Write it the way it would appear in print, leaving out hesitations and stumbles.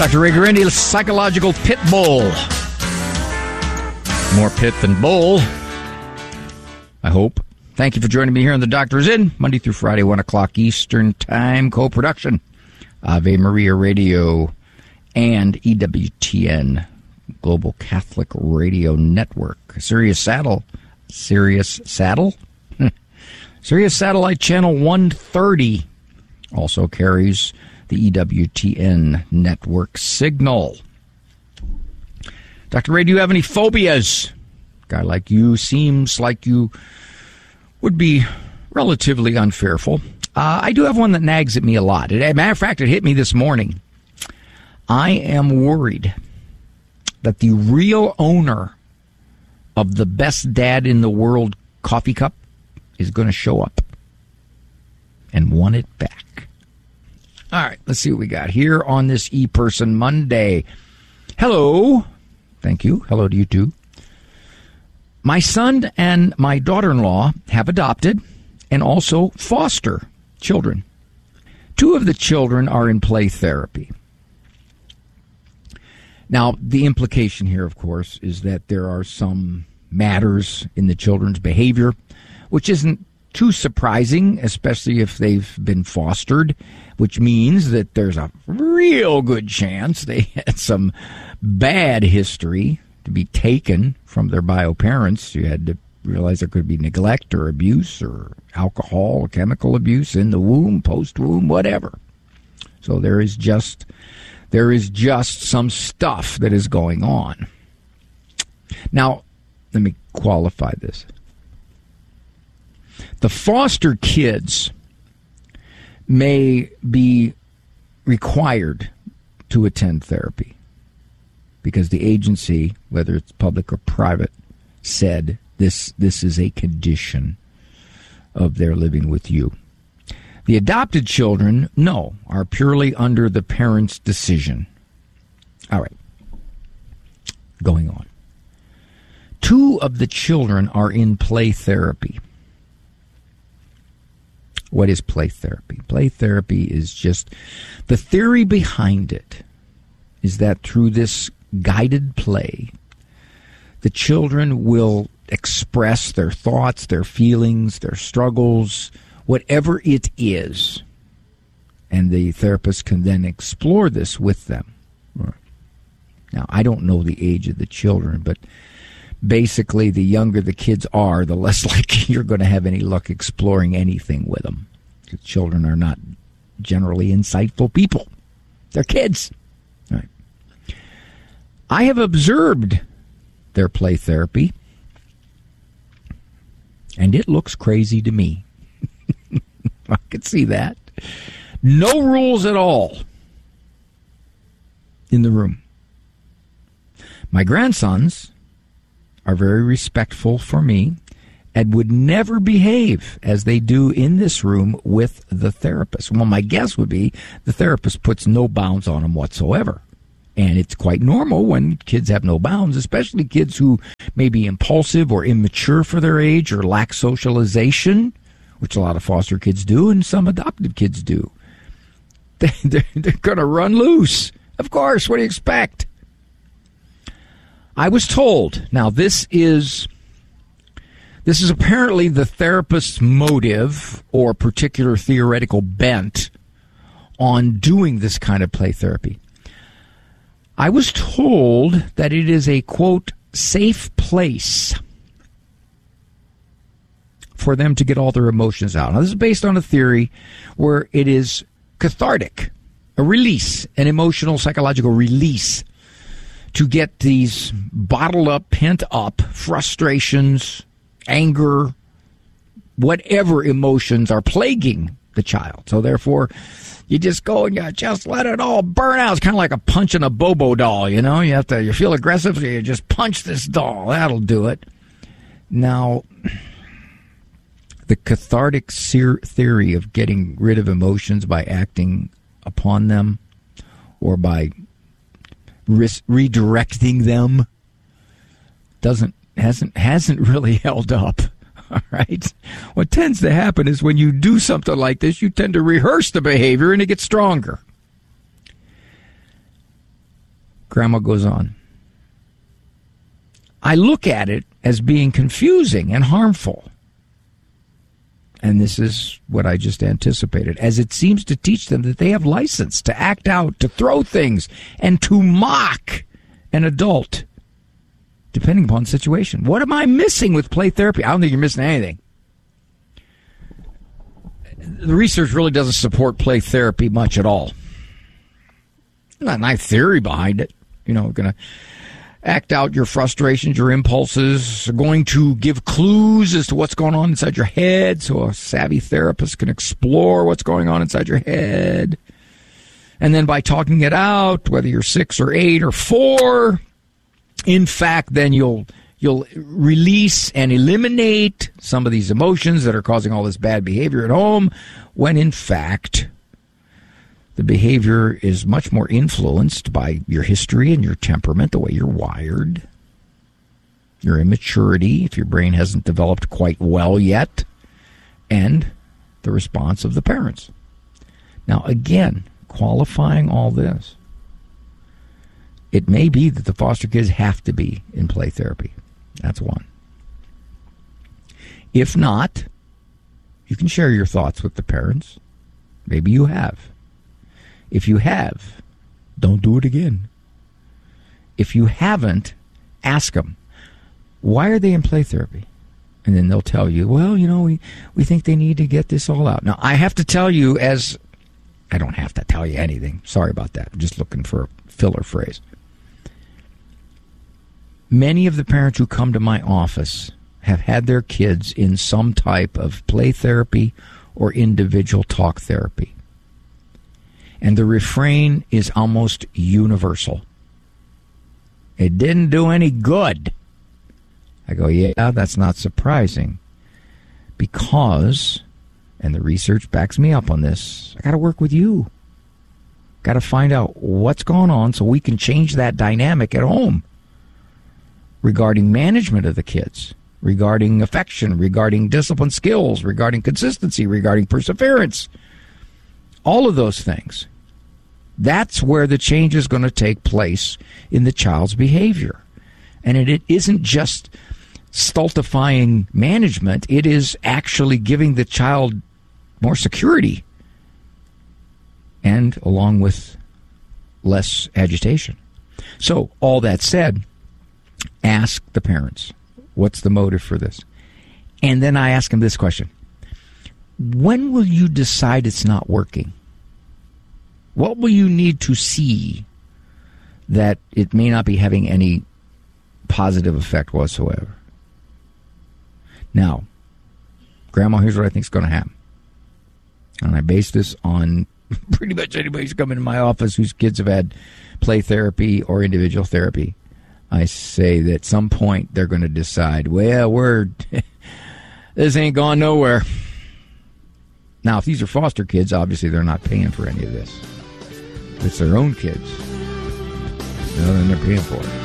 Dr. Ray Guarendi, psychological pit bull. More pit than bull, I hope. Thank you for joining me here on The Doctor's In, Monday through Friday, 1 o'clock Eastern Time, co-production, Ave Maria Radio and EWTN, Global Catholic Radio Network. Sirius Satellite Channel 130 also carries the EWTN network signal. Dr. Ray, do you have any phobias? A guy like you seems like you would be relatively unfearful. I do have one that nags at me a lot. As a matter of fact, it hit me this morning. I am worried that the real owner of the best dad in the world coffee cup is going to show up and want it back. All right, let's see what we got here on this ePerson Monday. Hello. Thank you. Hello to you too. My son and my daughter-in-law have adopted and also foster children. 2 of the children are in play therapy. Now, the implication here, of course, is that there are some matters in the children's behavior, which isn't too surprising, especially if they've been fostered, which means that there's a real good chance they had some bad history to be taken from their bio parents. You had to realize there could be neglect or abuse or alcohol or chemical abuse in the womb, post-womb, whatever. So there is just some stuff that is going on. Now, let me qualify this. The foster kids may be required to attend therapy because the agency, whether it's public or private, said this is a condition of their living with you. The adopted children, no, are purely under the parents' decision. All right. Going on. 2 of the children are in play therapy. What is play therapy? Play therapy is just, the theory behind it is that through this guided play, the children will express their thoughts, their feelings, their struggles, whatever it is. And the therapist can then explore this with them. Right. Now, I don't know the age of the children, but basically the younger the kids are, the less likely you're going to have any luck exploring anything with them. Because children are not generally insightful people. They're kids. All right. I have observed their play therapy, and it looks crazy to me. I could see that. No rules at all in the room. My grandsons are very respectful for me and would never behave as they do in this room with the therapist. Well, my guess would be the therapist puts no bounds on them whatsoever. And it's quite normal when kids have no bounds, especially kids who may be impulsive or immature for their age or lack socialization, which a lot of foster kids do and some adopted kids do. They're going to run loose. Of course, what do you expect? I was told, now this is apparently the therapist's motive or particular theoretical bent on doing this kind of play therapy. I was told that it is a, quote, safe place for them to get all their emotions out. Now, this is based on a theory where it is cathartic, a release, an emotional, psychological release to get these bottled up, pent up frustrations, anger, whatever emotions are plaguing the child. So therefore, you just go and you just let it all burn out. It's kind of like a punching a Bobo doll, you know? You feel aggressive, so you just punch this doll. That'll do it. Now, the cathartic theory of getting rid of emotions by acting upon them or by redirecting them hasn't really held up. All right. What tends to happen is when you do something like this, you tend to rehearse the behavior and it gets stronger. Grandma goes on. I look at it as being confusing and harmful. And this is what I just anticipated, as it seems to teach them that they have license to act out, to throw things, and to mock an adult, depending upon the situation. What am I missing with play therapy? I don't think you're missing anything. The research really doesn't support play therapy much at all. Not a nice theory behind it. Going to act out your frustrations, your impulses, going to give clues as to what's going on inside your head so a savvy therapist can explore what's going on inside your head. And then by talking it out, whether you're 6 or 8 or 4, in fact, then you'll release and eliminate some of these emotions that are causing all this bad behavior at home, when in fact the behavior is much more influenced by your history and your temperament, the way you're wired, your immaturity, if your brain hasn't developed quite well yet, and the response of the parents. Now, again, qualifying all this, it may be that the foster kids have to be in play therapy. That's one. If not, you can share your thoughts with the parents. Maybe you have. If you have, don't do it again. If you haven't, ask them, why are they in play therapy? And then they'll tell you, well, we think they need to get this all out. Now, I have to tell you, I don't have to tell you anything. Sorry about that. I'm just looking for a filler phrase. Many of the parents who come to my office have had their kids in some type of play therapy or individual talk therapy. And the refrain is almost universal. It didn't do any good. I go, yeah, that's not surprising. Because, and the research backs me up on this, I got to work with you. Got to find out what's going on so we can change that dynamic at home regarding management of the kids, regarding affection, regarding discipline skills, regarding consistency, regarding perseverance. All of those things. That's where the change is going to take place in the child's behavior. And it isn't just stultifying management. It is actually giving the child more security and along with less agitation. So, all that said, ask the parents, what's the motive for this? And then I ask them this question. When will you decide it's not working? What will you need to see that it may not be having any positive effect whatsoever? Now, Grandma, here's what I think is going to happen. And I base this on pretty much anybody who's come into my office whose kids have had play therapy or individual therapy. I say that at some point they're going to decide, well, this ain't going nowhere. Now, if these are foster kids, obviously they're not paying for any of this. If it's their own kids, then they're paying for it.